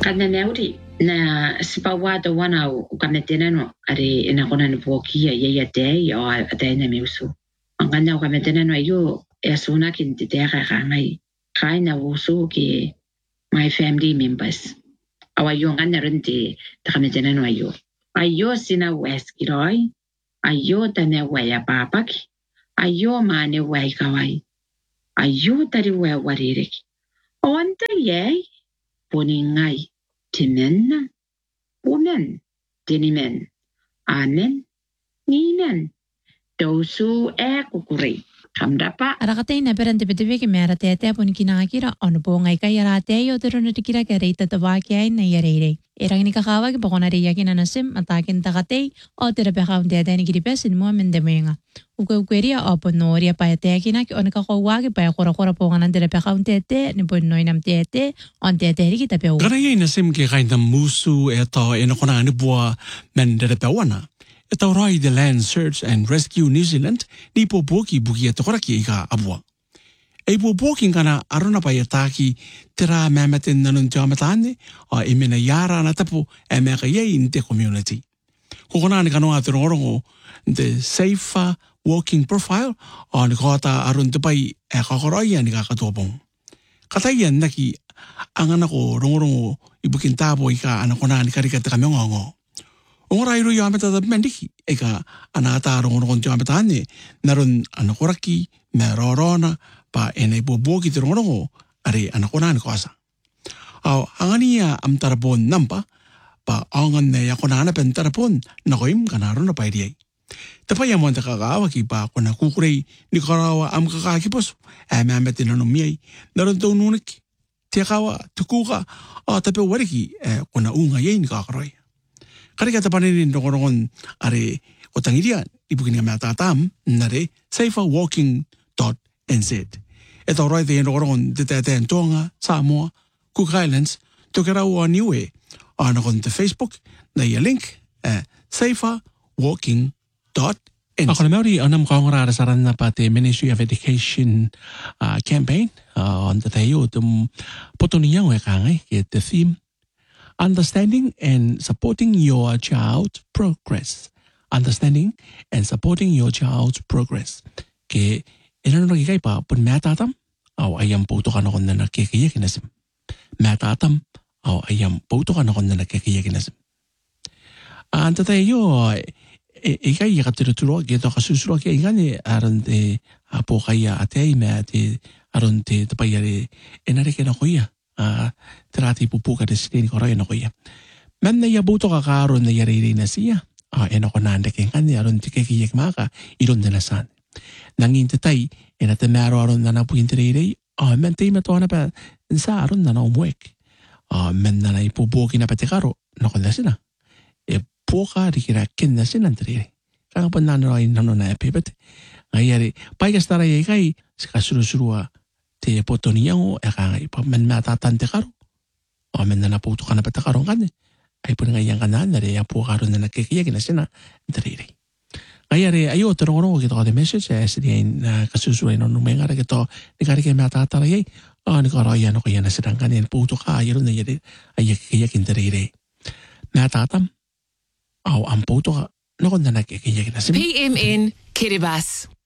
Kana neuri na sipawado wana ukametenano ari inakona nipokia yeye day o atene miusu. Anganya ukametenano ayo esuna kintitera kangai. Kaina usu ki my family members. Awayo nganya rente takametenano ayo. Ayo sina west kiroi. Ayo tane waya papaki. Ayo mane wai kawai. Ayo tari waya waririk. Onta ye poningai. Timen, woman, dinimen, amen, ninen, dosu kukuri. Kamdapa. Arakatay na perante peteveke mera tete pun kinakira onupo ngai kaya rate yo terus kira kaya ita tabaki na yare. Erang ni kakawa ke pokona ria kina nasim atakin takatay o terapekam tete ni kiripesin mo mendemenga. Ukeria o ponoria pa tete kina ki onika kawa ke pa kora pokona terapekam tete ni ponoi nam tete on tete ri kita peu. Karaya nasim ke kain musu eto enokona ni bua menderepewana. Ito rai the Land Search and Rescue New Zealand ni po buki ito koraki ika abua. Ei po buki kana aruna pa yataki tira mamatin nanun tiamatane o imena yara na tapo emeka ye in the community. Kukuna ni kanoa tirongo the Safer Walking Profile o ni kota arun tupai kakoraya ni kakatopong. Katayan naki ang anako rongo ibukin tabo ika anakona ni karikata kami ngongo. Ongorai ro yameta da mendiki eka anata rongo tiamatane narun anakoraki merorona pa enay bubuki tirongo ari anakona ni kosa. Aw angania am tarapon nampa pa angan na yakona na pen tarapon nakoim kanaro na paidiyay. Tapaya mo ang kakawaki pa ako na kukuray ni karawa am kakakipos mametin na numiyay naroon daw nunik tiyakawa tukuka tapi wariki kuna ungayay ni kakaroy. Karikata panin rongon are otangirian ibukin nga matatam nare saferwalking.nz. Ito right the rongon deteten Tonga, Samoa, Cook Islands, Tokerawa Niue on the Facebook na link saferwalking.nz. Ako na mauri anam kongarasaran na pati Ministry of Education campaign on the tayo tum potoniang wekangay kaya the theme Understanding and supporting your child's progress. Understanding and supporting your child's progress. Ke ilan na kikay pa pun matatam aw ayam po to kanakon na nakikiyak inasim. Matatam aw ayam po to kanakon na nakikiyak inasim. Anta tayo ikay yakatiro gito kasusuro kay ngani aron te apo kaya atay mati aron te tapayari enare na kuya. Terati pupuka de sini koray na kuya. Men na yabuto kakaron na yariri na siya. Eno ko nanda keng kanya aron tikikiyak maka iron na nasan. Nangin tatay inatamaro aron na napuintiriri. Men tayo matuwa na pa sa aron na naumuwek. Men na naipubuki na patikaro na kunda sila. Puka dikirakin na sinantiriri. Kakapan na naroy na na epipet. Ngayari payas taray kay kasurusurua te potoniang ekangay pa man matatante karo o man na naputo ka na patakaron kan ay po ngayang kanan na rin po karon na nakikiyak na sina dariri kaya rin ayo tarong kita ka de message SDN na kasusuray no mga nga kito ni kari kay matataray ni karayan o kaya na sinang kanin puto ka ayo na yari ay kikiyakin dariri matatam aw ang puto ka no kung na nakikiyak na sina PMN Kiribati.